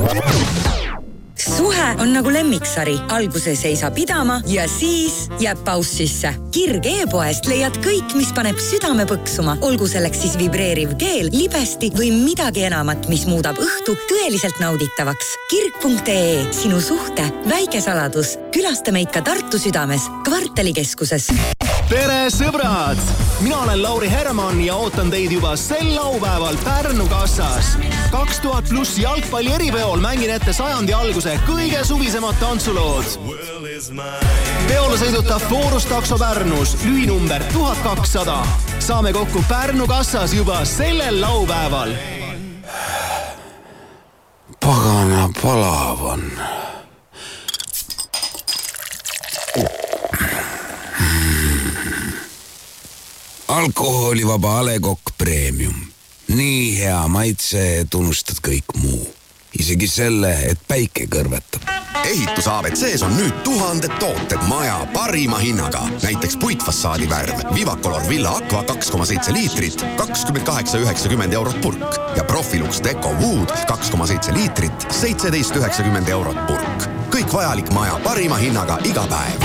Suhe on nagu lemmiksari. Alguses ei saa pidama ja siis jääb paus sisse. Kirg e-poest leiad kõik, mis paneb südame põksuma. Olgu selleks siis vibreeriv keel, libesti või midagi enamat, mis muudab õhtu tõeliselt nauditavaks. Kirg.ee. Sinu suhte väike saladus. Külasta meid ka Tartu südames, Kvartalikeskuses. Tere sõbrad! Mina olen Lauri Herman ja ootan teid juba sel laupäeval Pärnu kassas. 2000+ jalgpalli eripeol mängin ette 100. alguse kõige suvisemad tantsulood. Peole sõidutab Forus takso Pärnus, lühinumber 1200. Saame kokku Pärnu kassas juba sellel laupäeval. Pagana palav on. Alkoholivaba A Le Coq Premium. Nii hea maitse, et unustad kõik muu. Isegi selle, et päike kõrvetab. Ehitus ABC-s on nüüd 1000 tooted maja parima hinnaga. Näiteks puitfassaadi värv, Vivacolor Villa Aqua 2,7 liitrit, 28,90 eurot purk. Ja Profilux Deco Wood 2,7 liitrit, 17,90 eurot purk. Kõik vajalik maja parima hinnaga iga päev.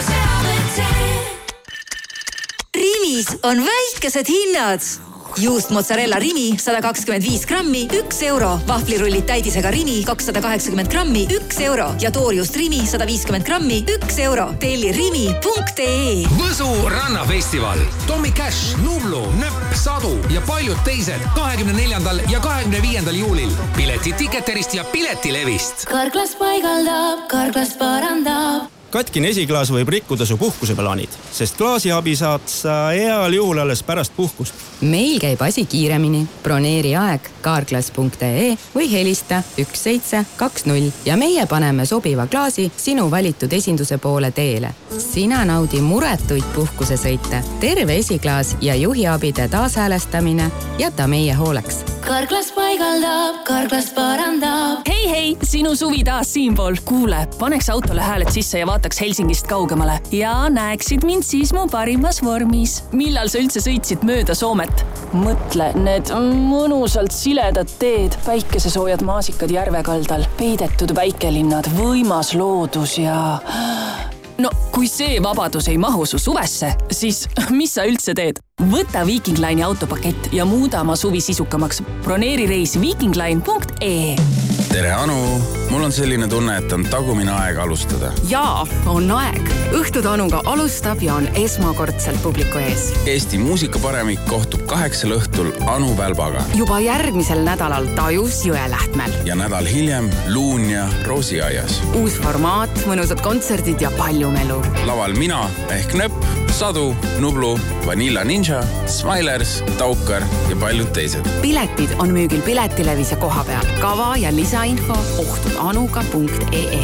Rimis on väikesed hinnad. Juust mozzarella Rimi 125 grammi, 1 euro. Vahvlirullid täidisega Rimi 280 grammi, 1 euro. Ja toorjuust Rimi 150 grammi, 1 euro. Telli rimi.ee. Võsu rannafestival. Tommy Cash, Nublu, Nöpp, Sadu ja paljud teised 24. ja 25. juulil. Piletid Ticketerist ja Piletilevist. Karklas paigaldab, Karklas parandab. Katkine esiklaas võib rikkuda su puhkuseplaanid, sest klaasiabi saad sa heal juhul alles pärast puhkust. Meil käib asi kiiremini. Broneeri aeg karklas.ee või helista 1720 ja meie paneme sobiva klaasi sinu valitud esinduse poole teele. Sina naudi muretuid puhkusesõite, terve esiklaas ja juhiabide taashäälestamine jäta meie hooleks. Karklas paigaldab, Karklas parandab. Hei, sinu suvi taas siinpool. Kuule, paneks autole hääled sisse ja vaataks Helsingist kaugemale. Ja näeksid mind siis mu parimas vormis. Millal sa üldse sõitsid mööda Soomet? Mõtle, need mõnusalt siledad teed, päikesesoojad maasikad järvekaldal, peidetud väikelinnad, võimas loodus ja... No, kui see vabadus ei mahu su suvesse, siis mis sa üldse teed? Võta Viking Line'i autopakett ja muuda oma suvi sisukamaks. Broneeri reis vikingline.ee. Tere, Anu! Mul on selline tunne, et on tagumine aeg alustada. Jaa, on aeg. Õhtud Anuga alustab ja on esmakordselt publiku ees. Eesti muusikaparemik kohtub 8 õhtul Anu Välbaga. Juba järgmisel nädalal Tajus Jõelähtmel. Ja nädal hiljem Luunja Roosiaias. Uus formaat, mõnusad kontserdid ja palju melu. Laval mina ehk Nöpp, Sadu, Nublu, Vanilla Ninja, Smilers, Taukar ja paljud teised. Piletid on müügil Piletilevis ja koha peal. Kava ja lisainfo ohtudanuga.ee.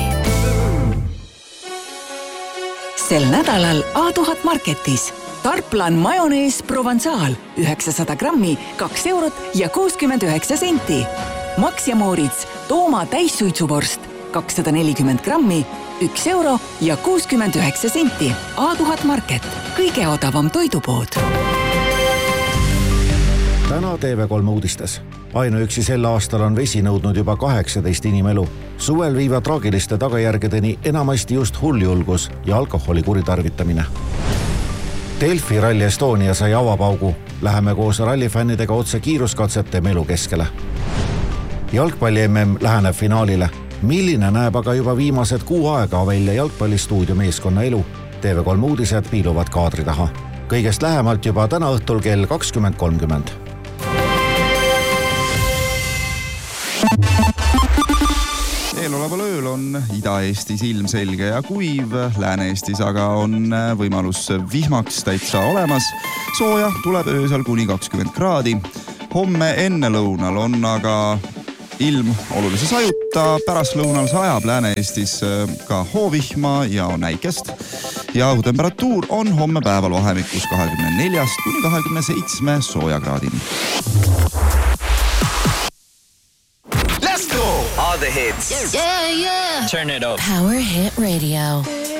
Sel nädalal A1000 Marketis. Tarplan majonees Provençal 900 grammi, 2 eurot ja 69 senti. Max ja Moritz Tooma täissuitsuvorst 240 grammi, 1 euro ja 69 senti. A1000 Market. Kõige odavam toidupood. Täna TV3 uudistes. Ainuüksi sel aastal on vesi nõudnud juba 18 inimelu. Suvel viivad traagiliste tagajärgedeni enamasti just hulljulgus ja alkoholi kuritarvitamine. Delfi Rally Estonia sai avapaugu. Läheme koos rallifännidega otse kiiruskatsete melu keskele. Jalgpalli MM läheneb finaalile. Milline näeb aga juba viimased 6 aega välja jalgpallistuudio meeskonna elu? TV3 uudised piiluvad kaadri taha. Kõigest lähemalt juba täna õhtul kell 20.30. Eeloleval ööl on Ida-Eestis ilmselge ja kuiv, Lääne-Eestis aga on võimalus vihmaks täitsa olemas. Sooja tuleb öösel kuni 20 kraadi. Homme enne lõunal on aga ilm olulise sajuta, pärast lõunal sajab Lääne-Eestis ka hoovihma ja on näikest. Ja õhutemperatuur on homme päeval vahemikus 24 kuni 27 soojakraadini. All the hits. Yeah. Turn it up. Power Hit Radio.